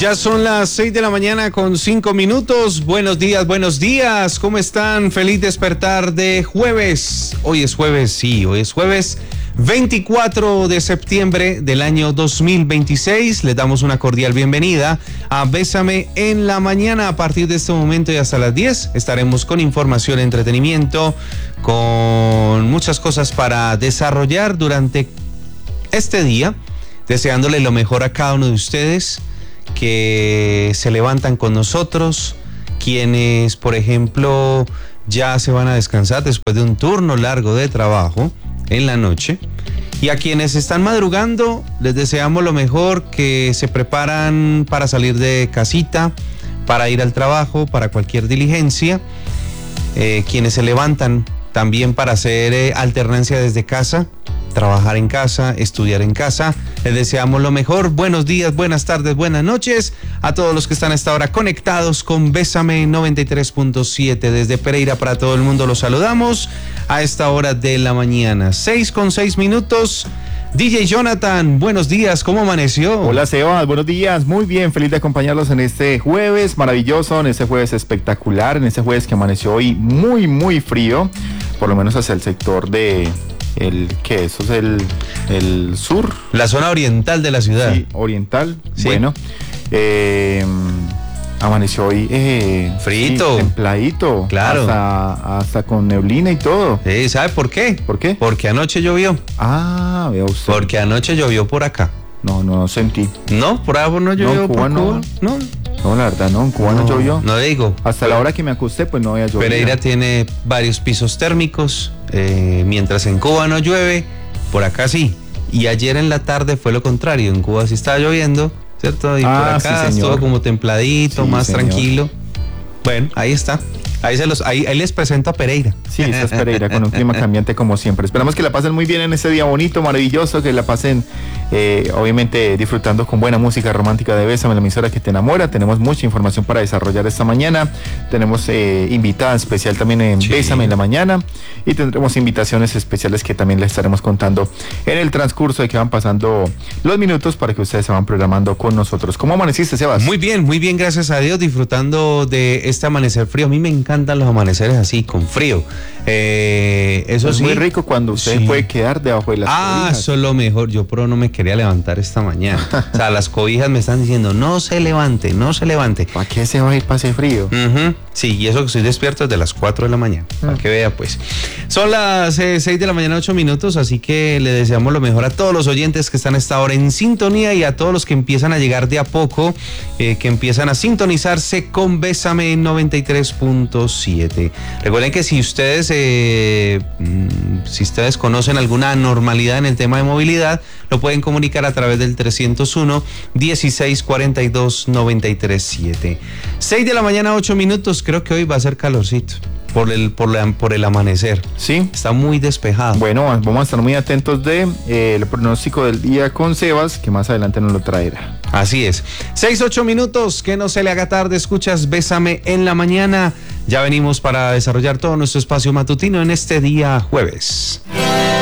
Ya son las 6 de la mañana con 5 minutos. Buenos días. ¿Cómo están? Feliz despertar de jueves. Hoy es jueves 24 de septiembre del año 2026. Les damos una cordial bienvenida a Bésame en la Mañana. A partir de este momento y hasta las 10 estaremos con información, entretenimiento, con muchas cosas para desarrollar durante este día, deseándole lo mejor a cada uno de ustedes que se levantan con nosotros, quienes, por ejemplo, ya se van a descansar después de un turno largo de trabajo en la noche, y a quienes están madrugando les deseamos lo mejor, que se preparan para salir de casita, para ir al trabajo, para cualquier diligencia, quienes se levantan también para hacer alternancia desde casa, trabajar en casa, estudiar en casa. Les deseamos lo mejor. Buenos días, buenas tardes, buenas noches a todos los que están a esta hora conectados con Bésame 93.7 desde Pereira para todo el mundo. Los saludamos a esta hora de la mañana. 6:06. DJ Jonathan, buenos días, ¿cómo amaneció? Hola Sebas, buenos días, muy bien, feliz de acompañarlos en este jueves maravilloso, en este jueves espectacular, en este jueves que amaneció hoy muy frío, por lo menos hacia el sector de... Eso es el sur. La zona oriental de la ciudad. Sí, oriental, sí. Bueno. Amaneció hoy frito, sí, templadito, claro, hasta con neblina y todo. ¿Sabe por qué? ¿Por qué? Porque anoche llovió. Ah, vea usted. Porque anoche llovió por acá. No sentí. No, por ahí no llovió. No, Cuba no. No, la verdad, no, en Cuba no llovió. No le digo. Hasta la hora que me acosté, pues no había llovido. Pereira tiene varios pisos térmicos, mientras en Cuba no llueve, por acá sí. Y ayer en la tarde fue lo contrario, en Cuba sí estaba lloviendo, ¿cierto? Y por acá sí, estuvo como templadito, sí, más señor. Tranquilo. Bueno, ahí está. Ahí les presento a Pereira. Sí, esa es Pereira, con un clima cambiante como siempre. Esperamos que la pasen muy bien en este día bonito, maravilloso, que la pasen obviamente disfrutando con buena música romántica de Bésame, la emisora que te enamora. Tenemos mucha información para desarrollar esta mañana. Tenemos invitada especial también en Bésame en la Mañana, y tendremos invitaciones especiales que también les estaremos contando en el transcurso de que van pasando los minutos para que ustedes se van programando con nosotros. ¿Cómo amaneciste, Sebas? Muy bien, gracias a Dios, disfrutando de este amanecer frío. A mí me encantan los amaneceres así, con frío. Eso es sí, muy rico cuando usted puede quedar debajo de las cobijas. Eso es lo mejor. Yo no me quería levantar esta mañana. O sea, las cobijas me están diciendo, no se levante. ¿Para qué se va a ir para ese frío? Sí, y eso que estoy despierto desde las 4 de la mañana. Para que vea, pues. Son las 6 de la mañana, 8 minutos, así que le deseamos lo mejor a todos los oyentes que están a esta hora en sintonía, y a todos los que empiezan a llegar de a poco, que empiezan a sintonizarse con Bésame 93.7. Recuerden que si ustedes conocen alguna anormalidad en el tema de movilidad, lo pueden comunicar a través del 301-1642-937. 6 de la mañana, 8 minutos. Creo que hoy va a ser calorcito por el amanecer. Sí. Está muy despejado. Bueno, vamos a estar muy atentos de el pronóstico del día con Sebas, que más adelante nos lo traerá. Así es. 6-8 minutos, que no se le haga tarde. Escuchas Bésame en la Mañana. Ya venimos para desarrollar todo nuestro espacio matutino en este día jueves.